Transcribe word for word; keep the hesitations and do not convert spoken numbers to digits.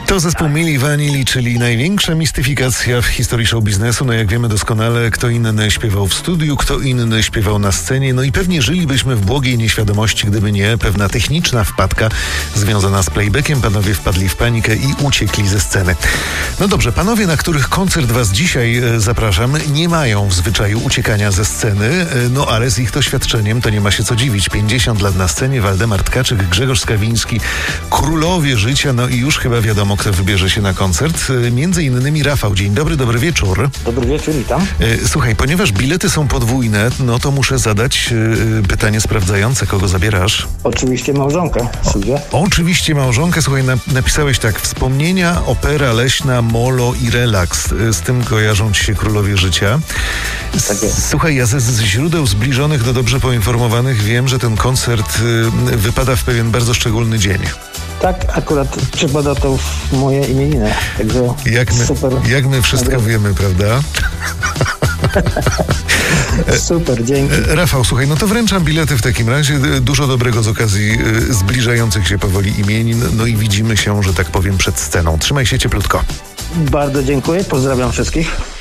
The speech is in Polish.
To zespół Milli Vanilli, czyli największa mistyfikacja w historii show biznesu. No jak wiemy doskonale, kto inny śpiewał w studiu, kto inny śpiewał na scenie. No i pewnie żylibyśmy w błogiej nieświadomości, gdyby nie pewna techniczna wpadka związana z playbackiem. Panowie wpadli w panikę i uciekli ze sceny. No dobrze, panowie, na których koncert was dzisiaj e, zapraszam, nie mają w zwyczaju uciekania ze sceny. E, no ale z ich doświadczeniem to nie ma się co dziwić. pięćdziesiąt lat na scenie, Waldemar Tkaczyk, Grzegorz Skawiński, królowie życia. No i już chyba wiadomo, kto wybierze się na koncert. Między innymi Rafał. Dzień dobry, dobry wieczór. Dobry wieczór, witam. Słuchaj, ponieważ bilety są podwójne, no to muszę zadać pytanie sprawdzające, kogo zabierasz. Oczywiście małżonkę, Sylwię. O, oczywiście małżonkę. Słuchaj, na, napisałeś tak: wspomnienia, opera leśna, molo i relaks. Z tym kojarzą ci się królowie życia. Tak jest. Słuchaj, ja ze, ze źródeł zbliżonych do dobrze poinformowanych wiem, że ten koncert y, wypada w pewien bardzo szczególny dzień. Tak, akurat przypada to w moje imieniny, także Jak my, super. jak my wszystko Dobra. wiemy, prawda? Super, dzięki. Rafał, słuchaj, no to wręczam bilety w takim razie. Dużo dobrego z okazji y, zbliżających się powoli imienin. No i widzimy się, że tak powiem, przed sceną. Trzymaj się cieplutko. Bardzo dziękuję, pozdrawiam wszystkich.